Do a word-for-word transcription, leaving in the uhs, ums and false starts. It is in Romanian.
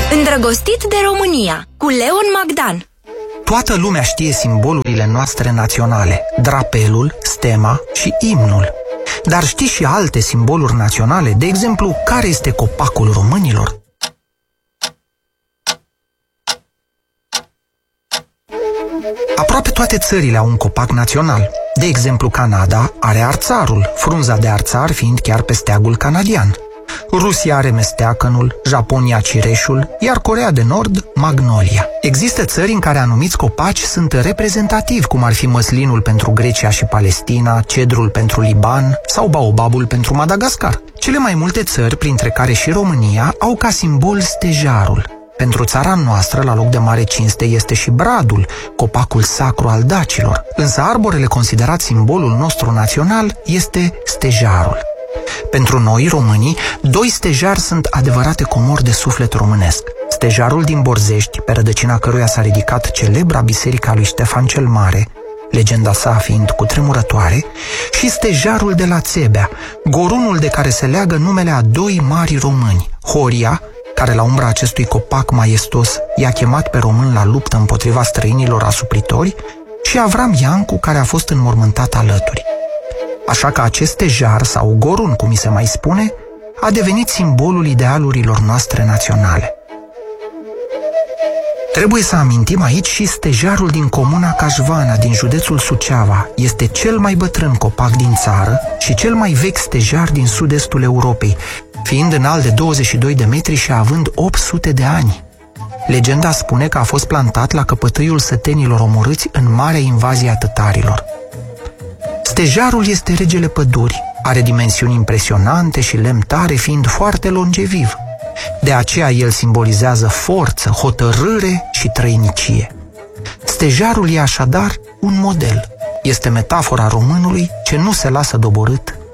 Îndrăgostit de România, cu Leon Magdan. Toată lumea știe simbolurile noastre naționale, drapelul, stema și imnul. Dar știi și alte simboluri naționale? De exemplu, care este copacul românilor? Aproape toate țările au un copac național. De exemplu, Canada are arțarul, frunza de arțar fiind chiar pe steagul canadian. Rusia are mesteacănul, Japonia cireșul, iar Coreea de Nord magnolia. Există țări în care anumiți copaci sunt reprezentativi, cum ar fi măslinul pentru Grecia și Palestina, cedrul pentru Liban sau baobabul pentru Madagascar. Cele mai multe țări, printre care și România, au ca simbol stejarul. Pentru țara noastră, la loc de mare cinste, este și bradul, copacul sacru al dacilor. Însă arborele considerat simbolul nostru național este stejarul. Pentru noi, românii, doi stejari sunt adevărate comori de suflet românesc. Stejarul din Borzești, pe rădăcina căruia s-a ridicat celebra biserica lui Ștefan cel Mare, legenda sa fiind cutremurătoare, și stejarul de la Țebea, gorunul de care se leagă numele a doi mari români, Horia, care la umbra acestui copac maestos i-a chemat pe român la luptă împotriva străinilor asupritori, și Avram Iancu, care a fost înmormântat alături. Așa că acest stejar, sau gorun, cum mi se mai spune, a devenit simbolul idealurilor noastre naționale. Trebuie să amintim aici și stejarul din comuna Cașvana, din județul Suceava. Este cel mai bătrân copac din țară și cel mai vechi stejar din sud-estul Europei, fiind înalt de douăzeci și doi de metri și având opt sute de ani. Legenda spune că a fost plantat la căpătâiul sătenilor omorâți în marea invazie a tătarilor. Stejarul este regele pădurii, are dimensiuni impresionante și lemn tare, fiind foarte longeviv. De aceea el simbolizează forță, hotărâre și trăinicie. Stejarul e așadar un model. Este metafora românului ce nu se lasă doborât